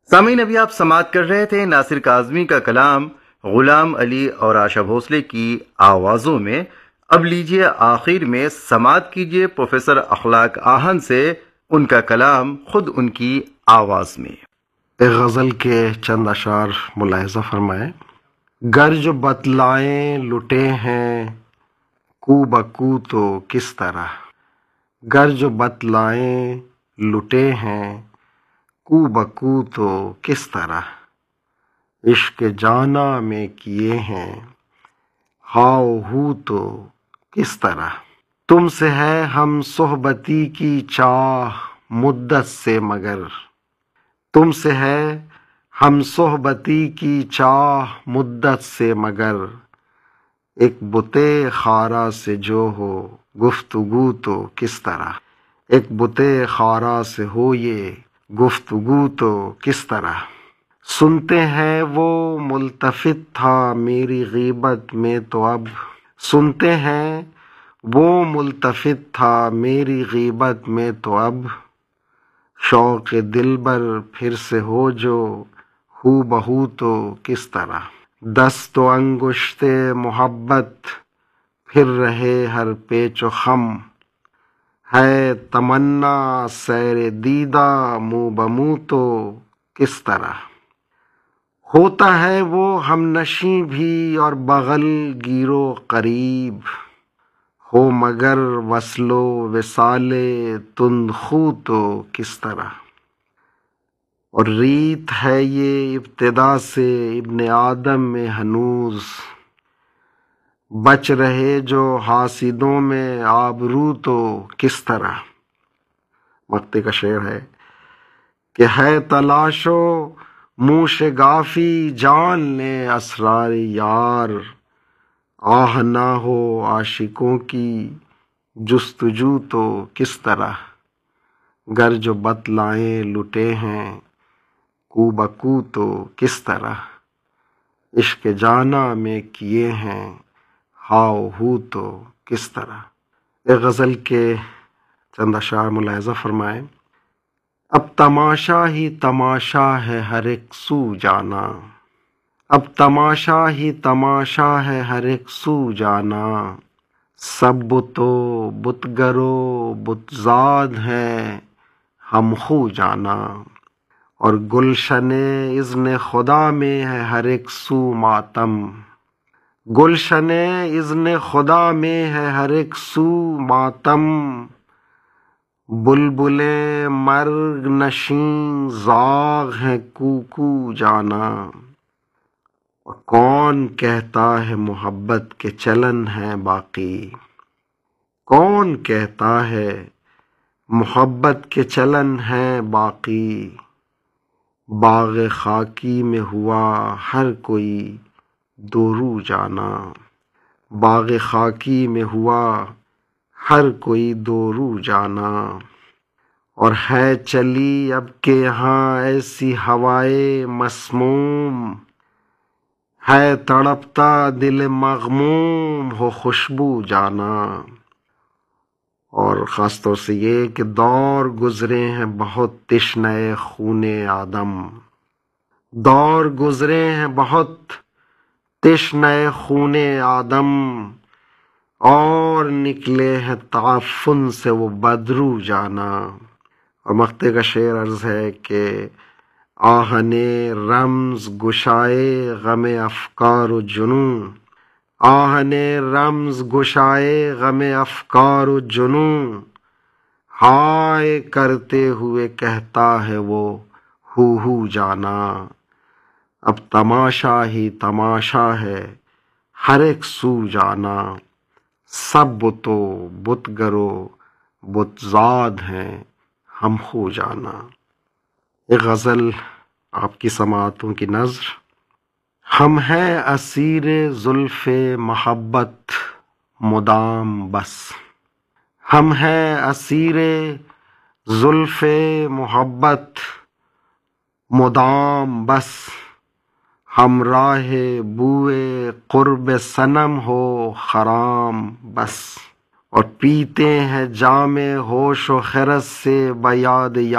سامعین، ابھی آپ سماعت کر رہے تھے ناصر کاظمی کا کلام غلام علی اور آشا بھوسلے کی آوازوں میں۔ اب لیجئے آخر میں سماعت کیجئے پروفیسر اخلاق آہن سے ان کا کلام خود ان کی آواز میں۔ ایک غزل کے چند اشعار ملاحظہ فرمائیں۔ گر جو بتلائیں لٹے ہیں کو بکو تو کس طرح، گر جو بتلائیں لٹے ہیں کو بکو تو کس طرح، عشق جانا میں کیے ہیں ہاؤ ہو تو کس طرح، تم سے ہے ہم صحبتی کی چاہ مدت سے مگر، تم سے ہے ہم صحبتی کی چاہ مدت سے مگر، ایک بتے خارا سے جو ہو گفتگو تو کس طرح، ایک بتے خارا سے ہو یہ گفتگو تو کس طرح، سنتے ہیں وہ ملتفت تھا میری غیبت میں تو اب، سنتے ہیں وہ ملتفت تھا میری غیبت میں تو اب، شوق دلبر پھر سے ہو جو ہو بہو تو کس طرح، دست و انگشت محبت پھر رہے ہر پیچ و خم، ہے تمنا سیر دیدہ منہ بمنہ تو کس طرح، ہوتا ہے وہ ہم نشیں بھی اور بغل گیر و قریب، ہو مگر وصل و وصال تند خو تو کس طرح، اور ریت ہے یہ ابتدا سے ابن آدم میں ہنوز، بچ رہے جو حاسدوں میں آبرو تو کس طرح، مقطع کا شعر ہے کہ ہے تلاش و موشگافی جان لے اسرار یار، آہ نہ ہو عاشقوں کی جستجو تو کس طرح، گر جو بتلائیں لٹے ہیں کو بکو تو کس طرح، عشق جانا میں کیے ہیں ہاؤ ہو تو کس طرح۔ ایک غزل کے چند اشعار ملاحظہ فرمائیں۔ اب تماشا ہی تماشا ہے ہر ایک سو جانا، اب تماشا ہی تماشا ہے ہر ایک سو جانا، سب بت و بت گر و بت زاد ہیں ہم خو جانا، اور گلشن اذن خدا میں ہے ہر ایک سو ماتم، گلشن اذن خدا میں ہے ہر ایک سو ماتم، بلبلیں مرگ نشین زاغ ہیں کو کو جانا، اور کون کہتا ہے محبت کے چلن ہے باقی، کون کہتا ہے محبت کے چلن ہے باقی، باغ خاکی میں ہوا ہر کوئی دو رو جانا، باغ خاکی میں ہوا ہر کوئی دو رو جانا، اور ہے چلی اب کے یہاں ایسی ہوائے مسموم، ہے تڑپتا دل مغموم ہو خوشبو جانا، اور خاص طور سے یہ کہ دور گزرے ہیں بہت تشنہ خون آدم، دور گزرے ہیں بہت تشنہ خون آدم، اور نکلے ہیں تعفن سے وہ بدرو جانا، اور مقطع کا شعر عرض ہے کہ آہن رمز گشائے غم افکار و جنوں، آہن رمز گشائے غم افکار و جنوں، ہائے کرتے ہوئے کہتا ہے وہ ہو جانا، اب تماشا ہی تماشا ہے ہر ایک سو جانا، سب بت و بت گر و بت زاد ہیں ہم خو جانا۔ ایک غزل آپ کی سماعتوں کی نذر۔ ہم ہیں اسیر زلف محبت مدام بس، ہم ہیں اسیر زلف محبت مدام بس، ہمراہ بوئے قرب صنم ہو خرام بس، اور پیتے ہیں جام ہوش و خرد سے بیاد